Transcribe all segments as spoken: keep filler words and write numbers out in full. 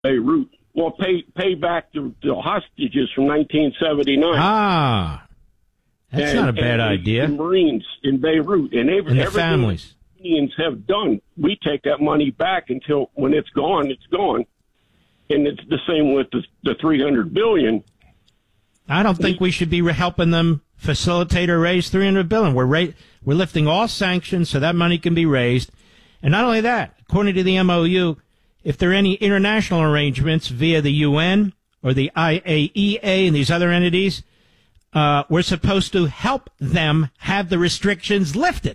Beirut. Well, pay pay back the, the hostages from nineteen seventy-nine. Ah, that's and, not a bad and idea. The Marines in Beirut and, every, and the everything families. the Indians have done, we take that money back until when it's gone, it's gone. And it's the same with the, the three hundred billion dollars. I don't think we should be helping them facilitate or raise three hundred billion dollars. We're ra- we're lifting all sanctions so that money can be raised. And not only that, according to the M O U, if there are any international arrangements via the U N or the I A E A and these other entities, uh, we're supposed to help them have the restrictions lifted.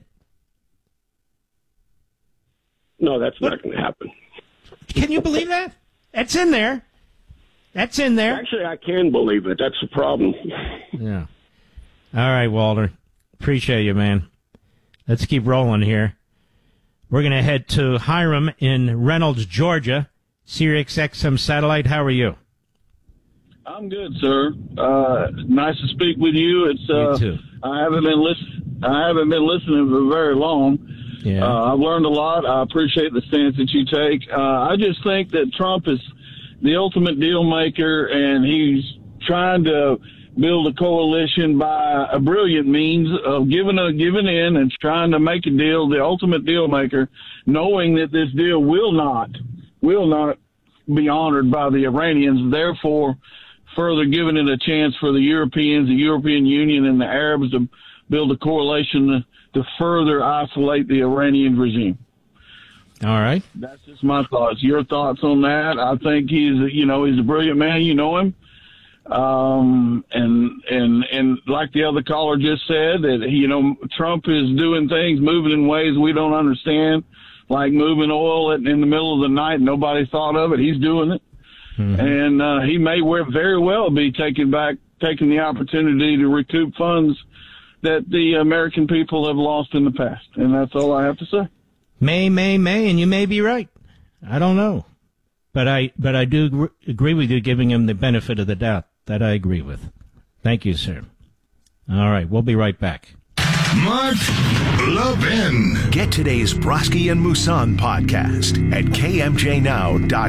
No, that's not going to happen. Can you believe that? That's in there. That's in there. Actually, I can believe it. That's the problem. Yeah. All right, Walter. Appreciate you, man. Let's keep rolling here. We're going to head to Hiram in Reynolds, Georgia. Sirius X M satellite. How are you? I'm good, sir. Uh, nice to speak with you. It's uh, you too. I haven't been listen. I haven't been listening for very long. Yeah. Uh, I've learned a lot. I appreciate the stance that you take. Uh, I just think that Trump is the ultimate deal maker, and he's trying to build a coalition by a brilliant means of giving a giving in and trying to make a deal, the ultimate deal maker, knowing that this deal will not will not be honored by the Iranians, therefore further giving it a chance for the Europeans, the European Union, and the Arabs to build a coalition to, to further isolate the Iranian regime. All right. That's just my thoughts. Your thoughts on that? I think he's, you know, he's a brilliant man. You know him. Um, and, and, and like the other caller just said, that, you know, Trump is doing things, moving in ways we don't understand, like moving oil in, in the middle of the night. Nobody thought of it. He's doing it. Mm-hmm. And, uh, he may very well be taking back, taking the opportunity to recoup funds that the American people have lost in the past. And that's all I have to say. May, may, may, and you may be right. I don't know. But I, but I do gr- agree with you giving him the benefit of the doubt. That I agree with. Thank you, sir. All right, we'll be right back. Mark Levin. Get today's Broski and Musan podcast at K M J now dot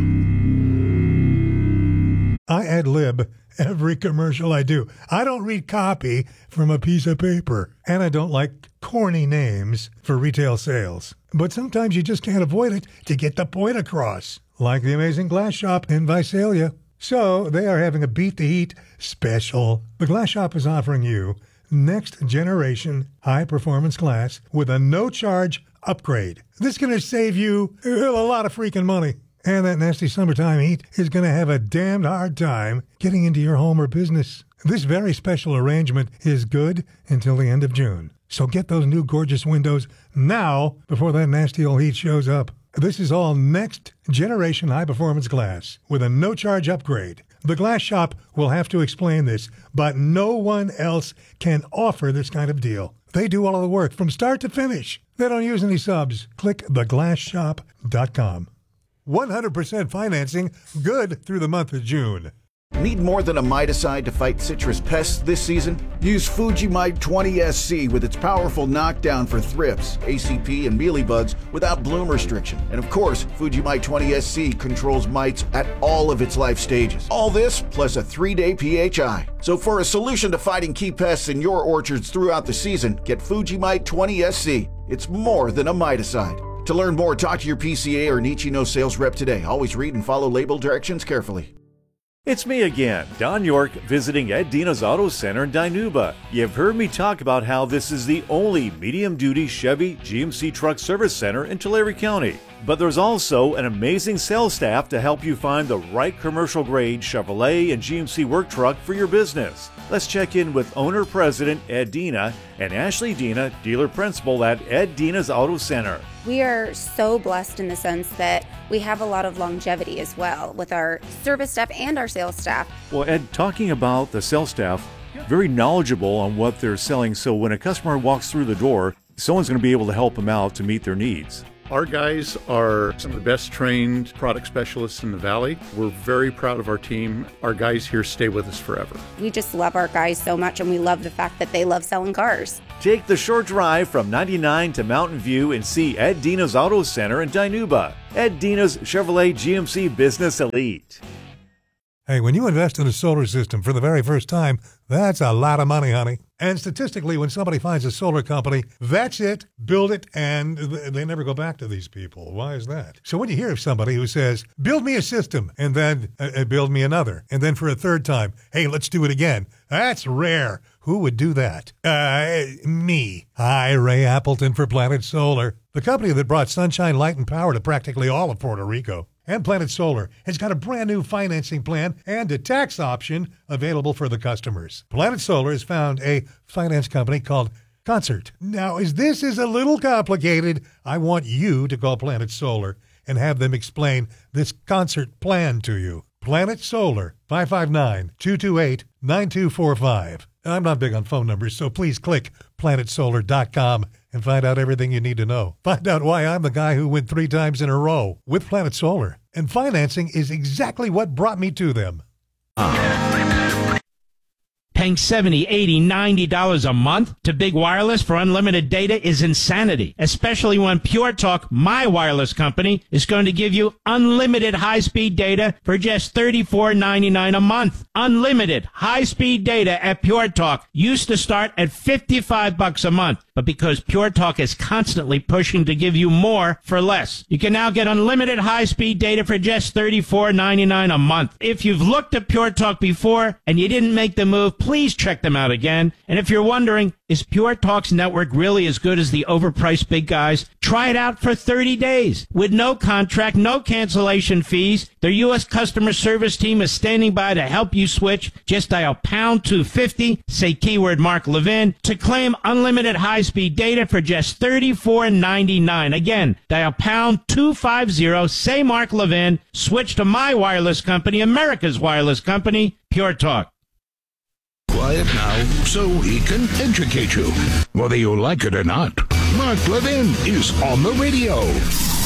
com. I ad lib every commercial I do. I don't read copy from a piece of paper, and I don't like corny names for retail sales. But sometimes you just can't avoid it to get the point across, like the amazing glass shop in Visalia. So they are having a Beat the Heat special. The Glass Shop is offering you next generation high-performance glass with a no-charge upgrade. This is going to save you a lot of freaking money. And that nasty summertime heat is going to have a damned hard time getting into your home or business. This very special arrangement is good until the end of June. So get those new gorgeous windows now before that nasty old heat shows up. This is all next generation high-performance glass with a no-charge upgrade. The Glass Shop will have to explain this, but no one else can offer this kind of deal. They do all of the work from start to finish. They don't use any subs. Click the glass shop dot com. one hundred percent financing, good through the month of June. Need more than a miticide to fight citrus pests this season? Use Fugimite twenty S C with its powerful knockdown for thrips, A C P, and mealybugs without bloom restriction. And of course, Fugimite twenty S C controls mites at all of its life stages. All this plus a three-day P H I. So for a solution to fighting key pests in your orchards throughout the season, get Fugimite twenty S C. It's more than a miticide. To learn more, talk to your P C A or Nichino sales rep today. Always read and follow label directions carefully. It's me again, Don York, visiting Ed Dina's Auto Center in Dinuba. You've heard me talk about how this is the only medium-duty Chevy G M C truck service center in Tulare County. But there's also an amazing sales staff to help you find the right commercial-grade Chevrolet and G M C work truck for your business. Let's check in with owner-president Ed Dina and Ashley Dina, dealer principal at Ed Dina's Auto Center. We are so blessed in the sense that we have a lot of longevity as well with our service staff and our sales staff. Well, Ed, talking about the sales staff, very knowledgeable on what they're selling, so when a customer walks through the door, someone's going to be able to help them out to meet their needs. Our guys are some of the best trained product specialists in the Valley. We're very proud of our team. Our guys here stay with us forever. We just love our guys so much, and we love the fact that they love selling cars. Take the short drive from ninety-nine to Mountain View and see Ed Dina's Auto Center in Dinuba. Ed Dina's Chevrolet G M C Business Elite. Hey, when you invest in a solar system for the very first time, that's a lot of money, honey. And statistically, when somebody finds a solar company, that's it, build it, and they never go back to these people. Why is that? So when you hear of somebody who says, build me a system, and then uh, build me another, and then for a third time, hey, let's do it again, that's rare. Who would do that? Uh, me. Hi, Ray Appleton for Planet Solar, the company that brought sunshine, light, and power to practically all of Puerto Rico. And Planet Solar has got a brand new financing plan and a tax option available for the customers. Planet Solar has found a finance company called Concert. Now, as this is a little complicated, I want you to call Planet Solar and have them explain this Concert plan to you. Planet Solar, five five nine, two two eight, nine two four five. I'm not big on phone numbers, so please click planet solar dot com and find out everything you need to know. Find out why I'm the guy who went three times in a row with Planet Solar. And financing is exactly what brought me to them. Paying seventy dollars, eighty dollars, ninety dollars a month to Big Wireless for unlimited data is insanity, especially when Pure Talk, my wireless company, is going to give you unlimited high-speed data for just thirty-four ninety-nine a month. Unlimited high-speed data at Pure Talk used to start at fifty-five bucks a month, but because Pure Talk is constantly pushing to give you more for less, you can now get unlimited high-speed data for just thirty-four ninety-nine a month. If you've looked at Pure Talk before and you didn't make the move, please check them out again. And if you're wondering, is Pure Talk's network really as good as the overpriced big guys? Try it out for thirty days with no contract, no cancellation fees. Their U S customer service team is standing by to help you switch. Just dial pound two fifty, say keyword Mark Levin, to claim unlimited high-speed data for just thirty-four ninety-nine. Again, dial pound two fifty, say Mark Levin, switch to my wireless company, America's wireless company, Pure Talk. Quiet now so he can educate you, whether you like it or not. Mark Levin is on the radio.